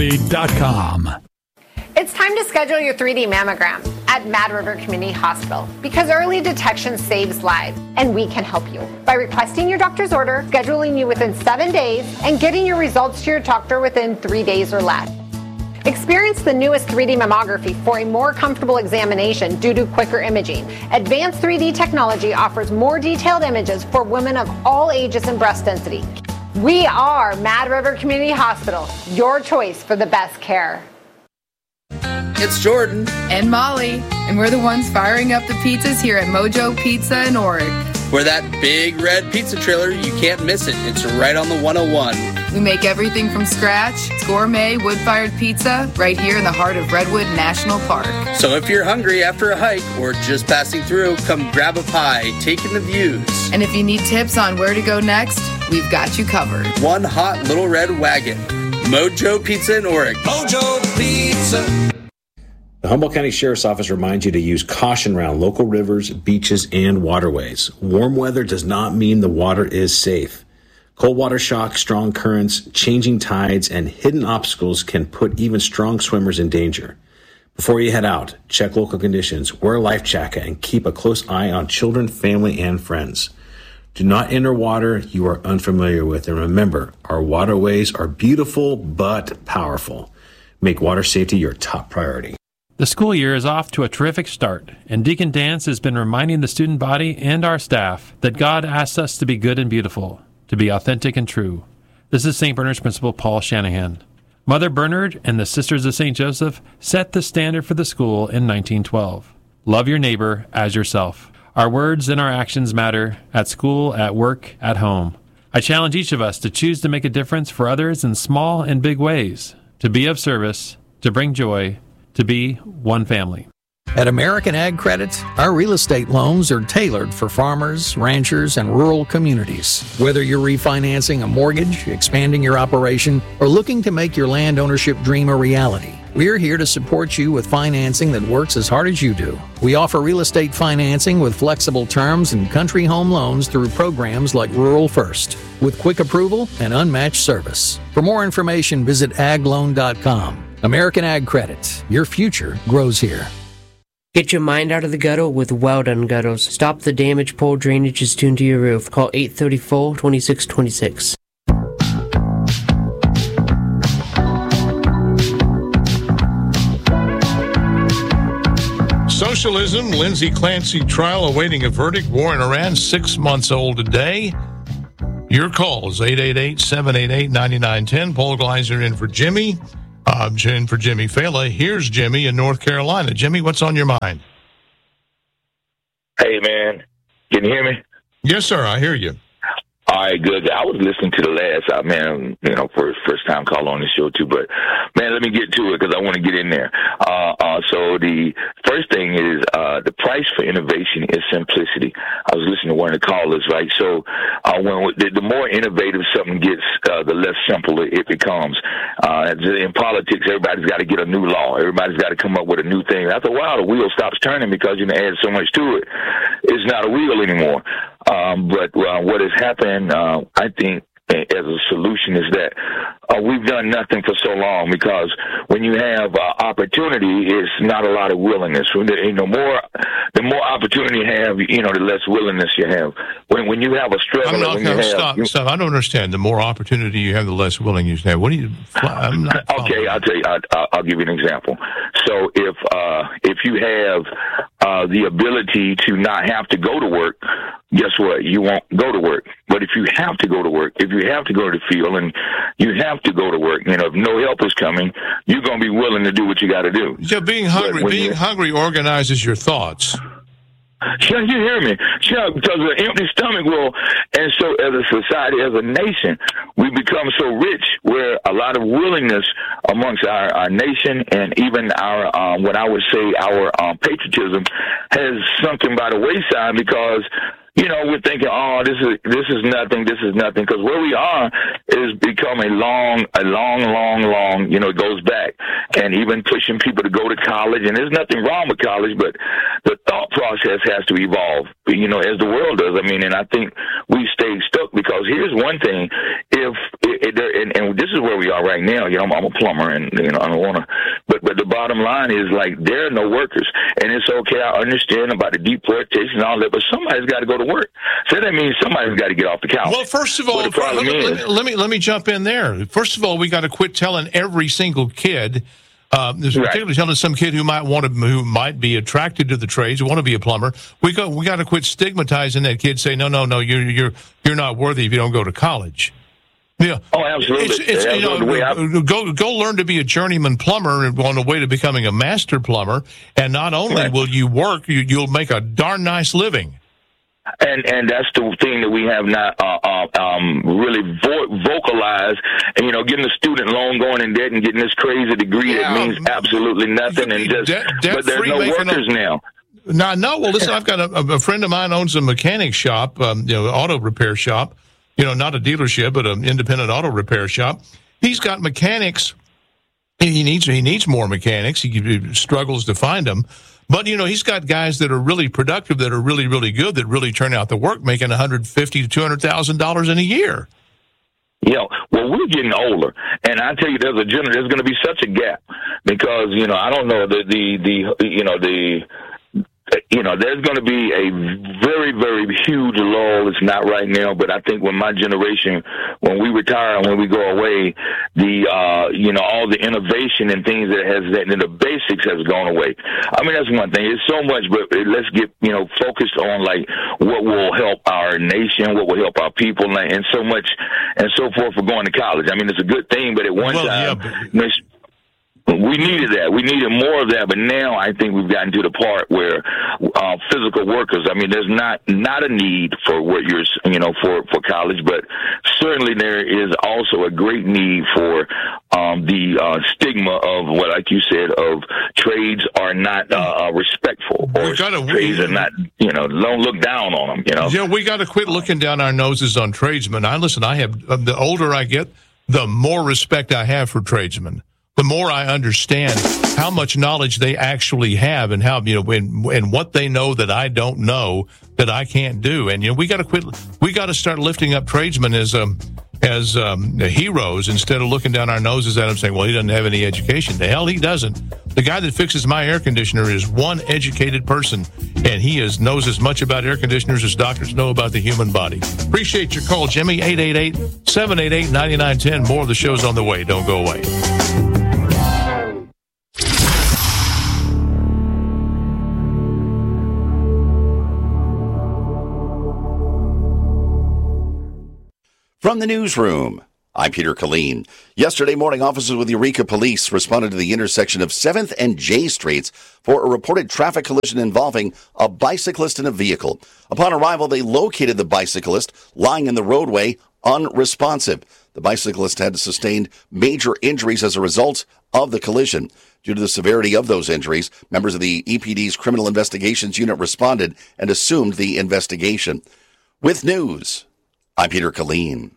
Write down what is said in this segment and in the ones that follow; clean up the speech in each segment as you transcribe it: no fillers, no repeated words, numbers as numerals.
It's time to schedule your 3D mammogram at Mad River Community Hospital because early detection saves lives, and we can help you by requesting your doctor's order, scheduling you within 7 days, and getting your results to your doctor within 3 days or less. Experience the newest 3D mammography for a more comfortable examination due to quicker imaging. Advanced 3D technology offers more detailed images for women of all ages and breast density. We are Mad River Community Hospital, your choice for the best care. It's Jordan. And Molly. And we're the ones firing up the pizzas here at Mojo Pizza in Oric. We're that big red pizza trailer, you can't miss it. It's right on the 101. We make everything from scratch. It's gourmet, wood-fired pizza right here in the heart of Redwood National Park. So if you're hungry after a hike or just passing through, come grab a pie, take in the views. And if you need tips on where to go next, we've got you covered. One hot little red wagon. Mojo Pizza in Oric. Mojo Pizza. The Humboldt County Sheriff's Office reminds you to use caution around local rivers, beaches, and waterways. Warm weather does not mean the water is safe. Cold water shock, strong currents, changing tides, and hidden obstacles can put even strong swimmers in danger. Before you head out, check local conditions, wear a life jacket, and keep a close eye on children, family, and friends. Do not enter water you are unfamiliar with, and remember, our waterways are beautiful but powerful. Make water safety your top priority. The school year is off to a terrific start, and Deacon Dance has been reminding the student body and our staff that God asks us to be good and beautiful, to be authentic and true. This is St. Bernard's Principal Paul Shanahan. Mother Bernard and the Sisters of St. Joseph set the standard for the school in 1912. Love your neighbor as yourself. Our words and our actions matter at school, at work, at home. I challenge each of us to choose to make a difference for others in small and big ways, to be of service, to bring joy, to be one family. At American Ag Credit, our real estate loans are tailored for farmers, ranchers, and rural communities. Whether you're refinancing a mortgage, expanding your operation, or looking to make your land ownership dream a reality, we're here to support you with financing that works as hard as you do. We offer real estate financing with flexible terms and country home loans through programs like Rural First, with quick approval and unmatched service. For more information, visit agloan.com. American Ag Credit. Your future grows here. Get your mind out of the gutter with Well Done Gutters. Stop the damage pole drainages tuned to your roof. Call 834-2626. Socialism, Lindsay Clancy trial awaiting a verdict. War in Iran, 6 months old today. Your call is 888-788-9910. Paul Gleiser in for Jimmy. In for Jimmy Fela. Here's Jimmy in North Carolina. Jimmy, what's on your mind? Hey, man. Can you hear me? Yes, sir. I hear you. All right, good. I was listening to the last, first time call on the show too, but man, let me get to it because I want to get in there. So the first thing is, the price for innovation is simplicity. I was listening to one of the callers, right? So, the more innovative something gets, the less simple it becomes. In politics, everybody's got to get a new law. Everybody's got to come up with a new thing. After a while, the wheel stops turning because you add so much to it. It's not a wheel anymore. But what has happened, I think, as a solution is that we've done nothing for so long, because when you have opportunity, it's not a lot of willingness. The more opportunity you have, the less willingness you have. When you have a struggle, Stop. I don't understand. The more opportunity you have, the less willingness you have. What do you? I'm not okay, I'll tell you. I'll give you an example. So if you have the ability to not have to go to work, guess what? You won't go to work. But if you have to go to work, if you have to go to the field and you have to go to work, if no help is coming, you're going to be willing to do what you got to do. Yeah, being hungry organizes your thoughts. Sure, you hear me? Sure, because of an empty stomach will, and so as a society, as a nation, we become so rich where a lot of willingness amongst our nation and even our, what I would say, our patriotism has sunken by the wayside, because we're thinking, oh, this is nothing, because where we are is become a long, it goes back, and even pushing people to go to college, and there's nothing wrong with college, but the thought process has to evolve, as the world does. And I think we stay stuck, because here's one thing, and this is where we are right now, I'm a plumber, and, I don't want to, but the bottom line is, like, there are no workers, and it's okay, I understand about the deportation and all that, but somebody's got to go to work. So that means somebody's got to get off the couch. Well, first of all, let me jump in there. First of all, we got to quit telling every single kid, particularly telling some kid who might be attracted to the trades, who want to be a plumber. We got to quit stigmatizing that kid. Say, no, you're not worthy if you don't go to college. Yeah. Oh, absolutely. Go learn to be a journeyman plumber on the way to becoming a master plumber, and not only will you work, you'll make a darn nice living. And that's the thing that we have not really vocalized. And, getting a student loan, going in debt, and getting this crazy degree that means absolutely nothing. But there's no workers now. No. Well, listen, I've got a friend of mine owns a mechanic shop, auto repair shop. Not a dealership, but an independent auto repair shop. He's got mechanics. He needs more mechanics. He struggles to find them. But, he's got guys that are really productive, that are really, really good, that really turn out the work, making $150,000 to $200,000 in a year. Well, we're getting older, and I tell you, there's going to be such a gap, because I don't know there's going to be a very, very huge lull. It's not right now, but I think when my generation, when we retire and when we go away, all the innovation and things and the basics has gone away. That's one thing. It's so much, but let's get, focused on, like, what will help our nation, what will help our people, and so much and so forth for going to college. It's a good thing, but at one time, we needed that. We needed more of that, but now I think we've gotten to the part where physical workers. There's not a need for what you're, for college, but certainly there is also a great need for the stigma of what, like you said, of trades are not respectful, or trades are not, don't look down on them. We got to quit looking down our noses on tradesmen. I have the older I get, the more respect I have for tradesmen. The more I understand how much knowledge they actually have, and how, and what they know that I don't know, that I can't do. And, we got to quit. We got to start lifting up tradesmen as heroes, instead of looking down our noses at them saying, well, he doesn't have any education. The hell he doesn't. The guy that fixes my air conditioner is one educated person, and he knows as much about air conditioners as doctors know about the human body. Appreciate your call, Jimmy. 888-788-9910. More of the show's on the way. Don't go away. From the newsroom, I'm Peter Killeen. Yesterday morning, officers with Eureka Police responded to the intersection of 7th and J Streets for a reported traffic collision involving a bicyclist and a vehicle. Upon arrival, they located the bicyclist lying in the roadway, unresponsive. The bicyclist had sustained major injuries as a result of the collision. Due to the severity of those injuries, members of the EPD's Criminal Investigations Unit responded and assumed the investigation. With news, I'm Peter Killeen.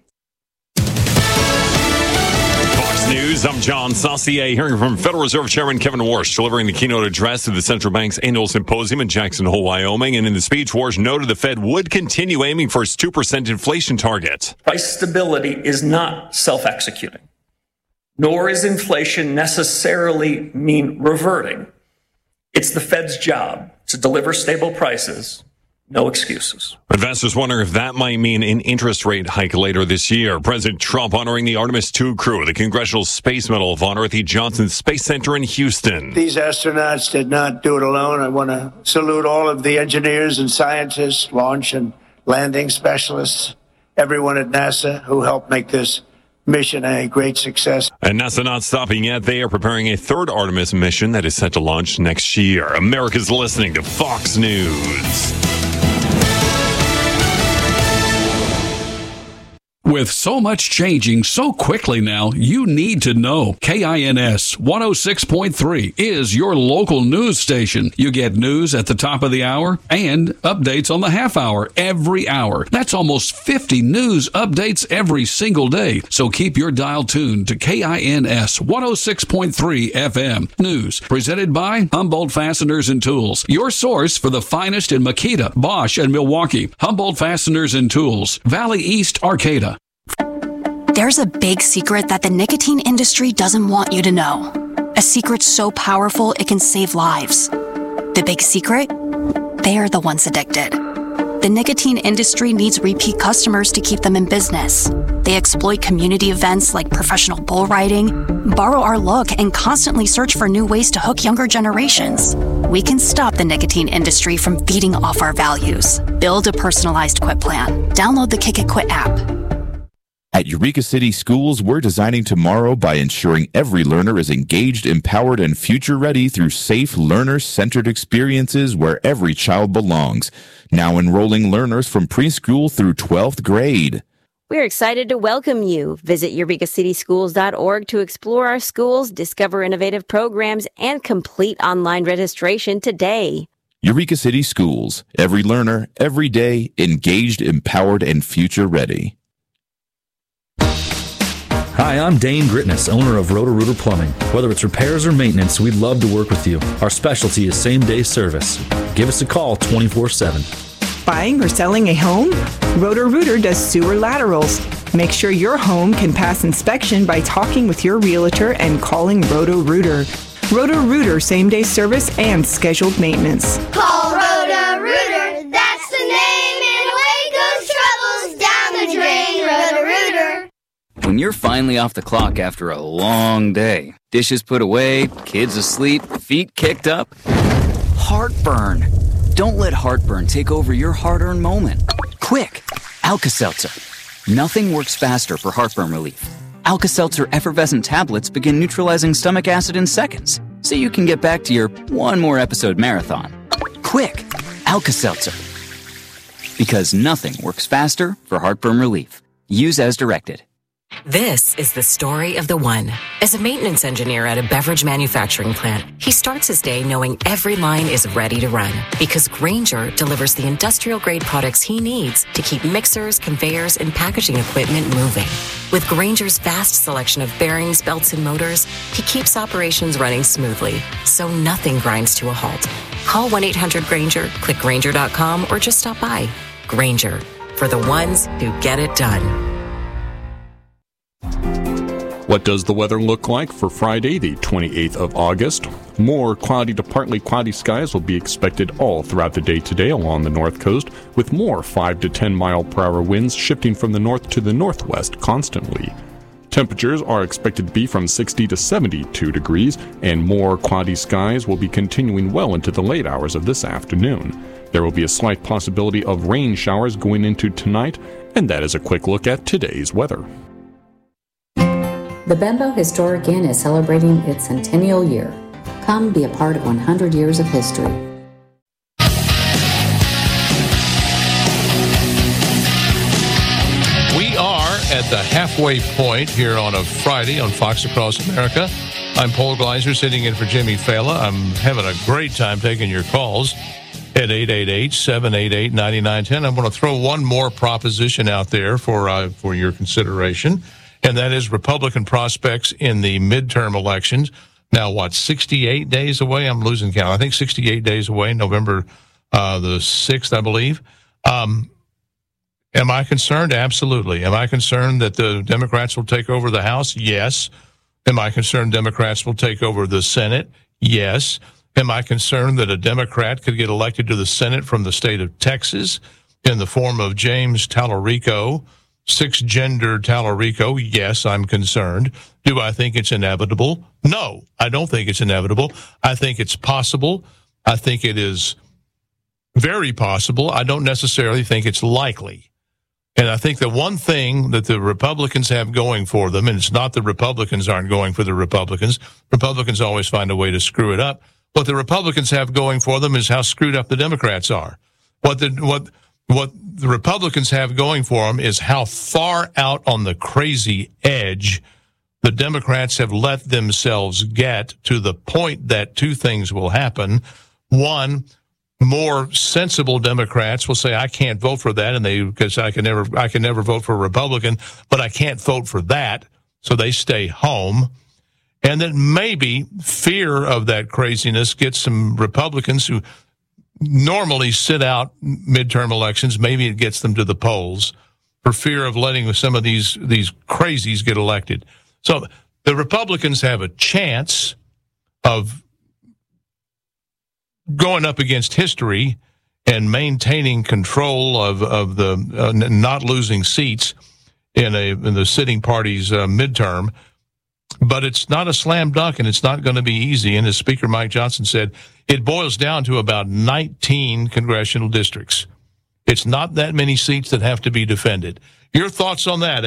Fox News, I'm John Saucier, hearing from Federal Reserve Chairman Kevin Warsh, delivering the keynote address to the central bank's annual symposium in Jackson Hole, Wyoming. And in the speech, Warsh noted the Fed would continue aiming for its 2% inflation target. Price stability is not self-executing, nor is inflation necessarily mean reverting. It's the Fed's job to deliver stable prices. No excuses. Investors wonder if that might mean an interest rate hike later this year. President Trump honoring the Artemis II crew, the Congressional Space Medal of Honor at the Johnson Space Center in Houston. These astronauts did not do it alone. I want to salute all of the engineers and scientists, launch and landing specialists, everyone at NASA who helped make this mission a great success. And NASA not stopping yet. They are preparing a third Artemis mission that is set to launch next year. America's listening to Fox News. With so much changing so quickly now, you need to know. KINS 106.3 is your local news station. You get news at the top of the hour and updates on the half hour every hour. That's almost 50 news updates every single day. So keep your dial tuned to KINS 106.3 FM. News presented by Humboldt Fasteners and Tools. Your source for the finest in Makita, Bosch, and Milwaukee. Humboldt Fasteners and Tools. Valley East, Arcata. There's a big secret that the nicotine industry doesn't want you to know. A secret so powerful it can save lives. The big secret? They're the ones addicted. The nicotine industry needs repeat customers to keep them in business. They exploit community events like professional bull riding, borrow our look, and constantly search for new ways to hook younger generations. We can stop the nicotine industry from feeding off our values. Build a personalized quit plan. Download the Kick It Quit app. At Eureka City Schools, we're designing tomorrow by ensuring every learner is engaged, empowered, and future-ready through safe, learner-centered experiences where every child belongs. Now enrolling learners from preschool through 12th grade. We're excited to welcome you. Visit EurekaCitySchools.org to explore our schools, discover innovative programs, and complete online registration today. Eureka City Schools. Every learner, every day, engaged, empowered, and future-ready. Hi, I'm Dane Gritness, owner of Roto-Rooter Plumbing. Whether it's repairs or maintenance, we'd love to work with you. Our specialty is same-day service. Give us a call 24/7. Buying or selling a home? Roto-Rooter does sewer laterals. Make sure your home can pass inspection by talking with your realtor and calling Roto-Rooter. Roto-Rooter same-day service and scheduled maintenance. Call Roto-Rooter. That's the name, and away goes troubles down the drain. Roto-Rooter. When you're finally off the clock after a long day, dishes put away, kids asleep, feet kicked up, heartburn. Don't let heartburn take over your hard-earned moment. Quick, Alka-Seltzer. Nothing works faster for heartburn relief. Alka-Seltzer effervescent tablets begin neutralizing stomach acid in seconds, so you can get back to your one more episode marathon. Quick, Alka-Seltzer. Because nothing works faster for heartburn relief. Use as directed. This is the story of the one. As a maintenance engineer at a beverage manufacturing plant, he starts his day knowing every line is ready to run because Grainger delivers the industrial-grade products he needs to keep mixers, conveyors, and packaging equipment moving. With Grainger's vast selection of bearings, belts, and motors, he keeps operations running smoothly, so nothing grinds to a halt. Call 1-800-GRAINGER, click Grainger.com, or just stop by. Grainger, for the ones who get it done. What does the weather look like for Friday, the 28th of August? More cloudy to partly cloudy skies will be expected all throughout the day today along the north coast, with more 5 to 10 mile per hour winds shifting from the north to the northwest constantly. Temperatures are expected to be from 60 to 72 degrees, and more cloudy skies will be continuing well into the late hours of this afternoon. There will be a slight possibility of rain showers going into tonight, and that is a quick look at today's weather. The Bembo Historic Inn is celebrating its centennial year. Come be a part of 100 years of history. We are at the halfway point here on a Friday on Fox Across America. I'm Paul Gleiser sitting in for Jimmy Fallon. I'm having a great time taking your calls at 888-788-9910. I'm going to throw one more proposition out there for your consideration. And that is Republican prospects in the midterm elections. Now, 68 days away? I'm losing count. I think 68 days away, November the 6th, I believe. Am I concerned? Absolutely. Am I concerned that the Democrats will take over the House? Yes. Am I concerned Democrats will take over the Senate? Yes. Am I concerned that a Democrat could get elected to the Senate from the state of Texas in the form of James Tallarico? Six-gender Tallarico, yes, I'm concerned. Do I think it's inevitable? No, I don't think it's inevitable. I think it's possible. I think it is very possible. I don't necessarily think it's likely. And I think the one thing that the Republicans have going for them, and it's not the Republicans aren't going for the Republicans. Republicans always find a way to screw it up. What the Republicans have going for them is how screwed up the Democrats are. What what the Republicans have going for them is how far out on the crazy edge the Democrats have let themselves get, to the point that two things will happen. One, more sensible Democrats will say, I can't vote for that, and because I can never vote for a Republican, but I can't vote for that, so they stay home. And then maybe fear of that craziness gets some Republicans who normally sit out midterm elections, maybe it gets them to the polls for fear of letting some of these crazies get elected. So the Republicans have a chance of going up against history and maintaining control of the not losing seats in the sitting party's midterm. But it's not a slam dunk, and it's not going to be easy. And as Speaker Mike Johnson said, it boils down to about 19 congressional districts. It's not that many seats that have to be defended. Your thoughts on that?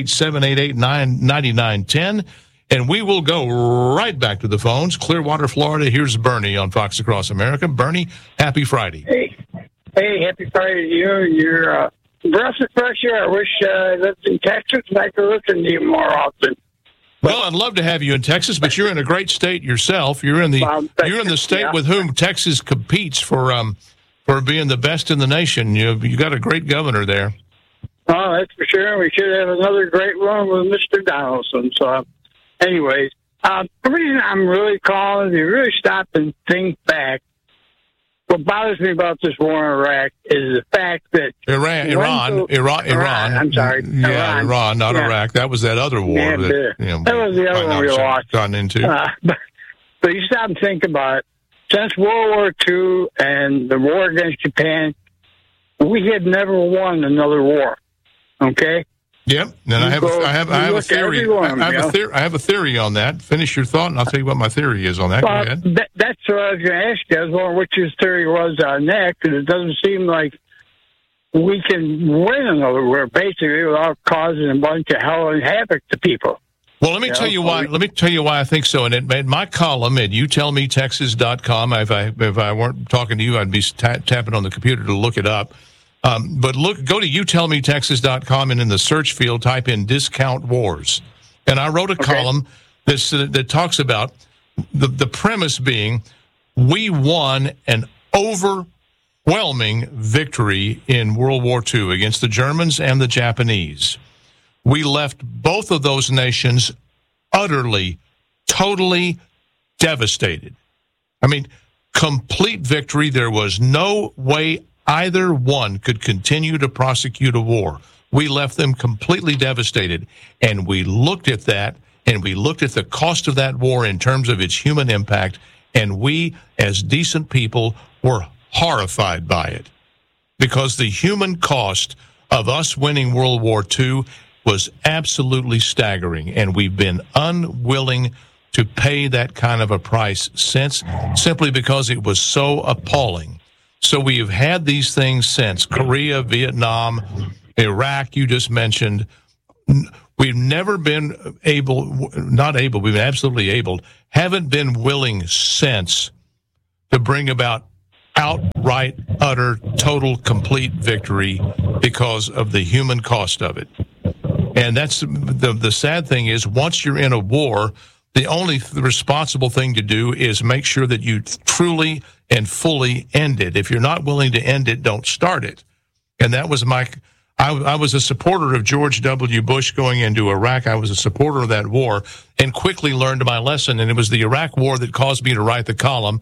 888-788-9910. And we will go right back to the phones. Clearwater, Florida. Here's Bernie on Fox Across America. Bernie, happy Friday. Hey, happy Friday to you. You're breath of fresh air. I wish I lived in Texas and I could listen to you more often. Well, I'd love to have you in Texas, but you're in a great state yourself. You're in the state with whom Texas competes for being the best in the nation. You got a great governor there. Oh, that's for sure. We should have another great one with Mr. Donaldson. So, anyways, the reason I'm really calling is to really stop and think back. What bothers me about this war in Iraq is the fact that Iran. I'm sorry. Yeah, Iran, not Iraq. That was that other war that was the other one we lost. Gotten into. But you stop and think about it. Since World War II and the war against Japan, we had never won another war. Okay. Yep, and I have a theory. I have a theory on that. Finish your thought, and I'll tell you what my theory is on that. Go ahead. That's what I was going to ask you. I was wondering what your theory was on that, because it doesn't seem like we can win another war, basically, without causing a bunch of hell and havoc to people. Well, let me tell you why. Let me tell you why I think so. And it made my column at youtellmetexas.com. If I weren't talking to you, I'd be tapping on the computer to look it up. But go to youtellmetexas.com, and in the search field, type in discount wars. And I wrote a column that talks about the premise being we won an overwhelming victory in World War II against the Germans and the Japanese. We left both of those nations utterly, totally devastated. I mean, complete victory. There was no way either one could continue to prosecute a war. We left them completely devastated. And we looked at that, and we looked at the cost of that war in terms of its human impact, and we, as decent people, were horrified by it. Because the human cost of us winning World War II was absolutely staggering, and we've been unwilling to pay that kind of a price since, simply because it was so appalling. So we have had these things since Korea, Vietnam, Iraq, you just mentioned. We've never been we've been absolutely able, haven't been willing since to bring about outright, utter, total, complete victory because of the human cost of it. And that's the sad thing is, once you're in a war, the only responsible thing to do is make sure that you truly and fully end it. If you're not willing to end it, don't start it. And that was I was a supporter of George W. Bush going into Iraq. I was a supporter of that war and quickly learned my lesson. And it was the Iraq war that caused me to write the column.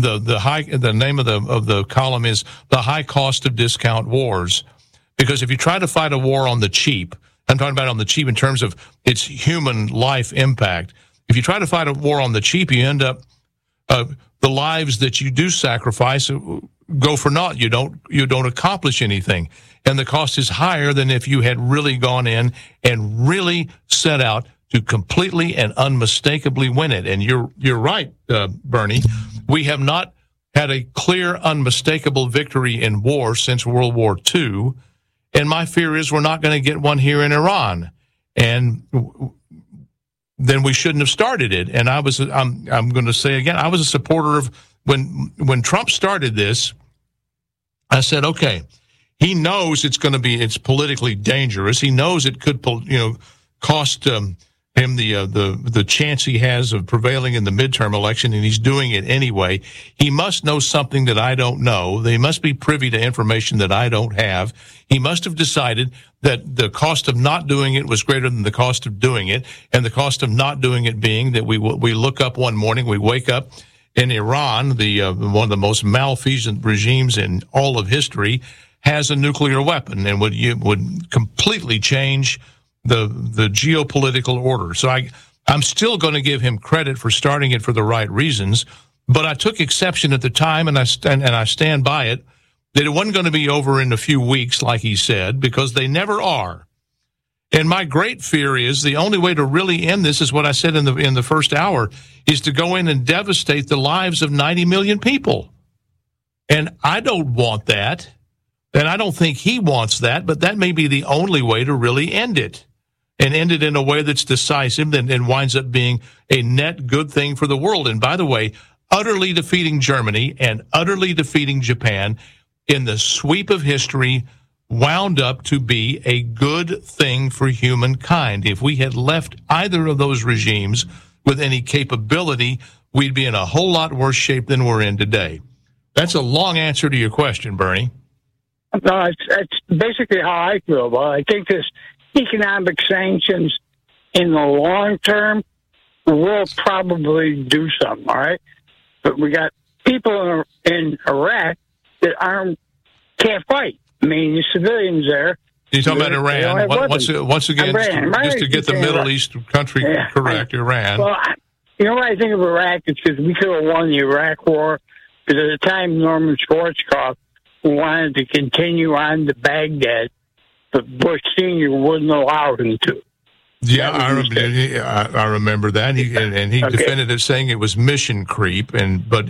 The name of the column is The High Cost of Discount Wars. Because if you try to fight a war on the cheap, I'm talking about on the cheap in terms of its human life impact. If you try to fight a war on the cheap, you end up the lives that you do sacrifice go for naught. You don't accomplish anything, and the cost is higher than if you had really gone in and really set out to completely and unmistakably win it. And you're right, Bernie. We have not had a clear, unmistakable victory in war since World War II, and my fear is we're not going to get one here in Iran, and then we shouldn't have started it. And I'm going to say again, I was a supporter of when Trump started this. I said, okay, He knows it's politically dangerous. He knows it could, cost him the chance he has of prevailing in the midterm election, and he's doing it anyway. He must know something that I don't know. They must be privy to information that I don't have. He must have decided that the cost of not doing it was greater than the cost of doing it, and the cost of not doing it being that we look up one morning, we wake up in Iran, one of the most malfeasant regimes in all of history, has a nuclear weapon and would completely change the geopolitical order. So I'm still going to give him credit for starting it for the right reasons, but I took exception at the time, and I stand by it, that it wasn't going to be over in a few weeks, like he said, because they never are. And my great fear is the only way to really end this is what I said in the first hour, is to go in and devastate the lives of 90 million people. And I don't want that. And I don't think he wants that, but that may be the only way to really end it, and end it in a way that's decisive and winds up being a net good thing for the world. And by the way, utterly defeating Germany and utterly defeating Japan in the sweep of history wound up to be a good thing for humankind. If we had left either of those regimes with any capability, we'd be in a whole lot worse shape than we're in today. That's a long answer to your question, Bernie. No, that's basically how I feel about it. I think this economic sanctions in the long term will probably do something, all right? But we got people in Iraq that can't fight. I mean, the civilians there. You're talking about Iran. Once again, Iran. Just to get the Middle East country correct, Iran. Well, you know what I think of Iraq? It's because we could have won the Iraq War, because at the time Norman Schwarzkopf wanted to continue on to Baghdad, but Bush Sr. wouldn't allow him to. Yeah, I remember that. He defended it, saying it was mission creep. But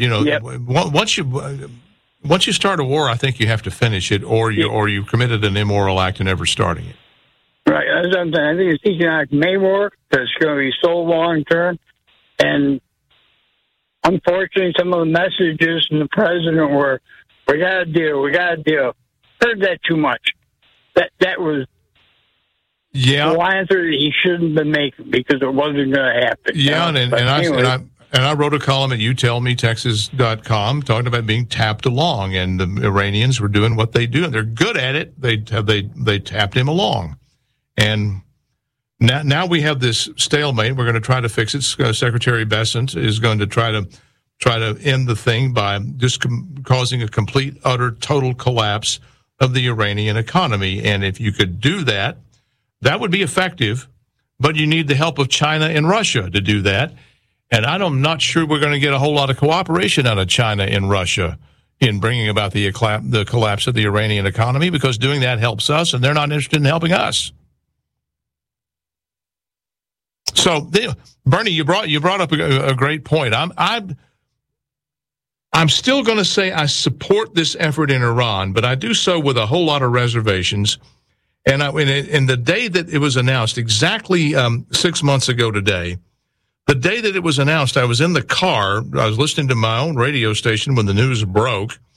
once you start a war, I think you have to finish it, or you committed an immoral act in ever starting it. Right. That's what I'm saying. I think it's economic may work, but it's going to be so long term, and unfortunately, some of the messages from the president were, "We got a deal. We got a deal." Heard that too much. That was the answer that he shouldn't have been making, because it wasn't going to happen. Yeah, and I wrote a column at youtellmetexas.com talking about being tapped along, and the Iranians were doing what they do, and they're good at it. They tapped him along, and now we have this stalemate. We're going to try to fix it. Secretary Bessent is going to try to end the thing by just causing a complete, utter, total collapse of the Iranian economy. And if you could do that, that would be effective, but you need the help of China and Russia to do that. And I'm not sure we're going to get a whole lot of cooperation out of China and Russia in bringing about the collapse of the Iranian economy, because doing that helps us, and they're not interested in helping us. So, Bernie, you brought up a great point. I'm still going to say I support this effort in Iran, but I do so with a whole lot of reservations. And in the day that it was announced, exactly 6 months ago today, the day that it was announced, I was in the car. I was listening to my own radio station when the news broke,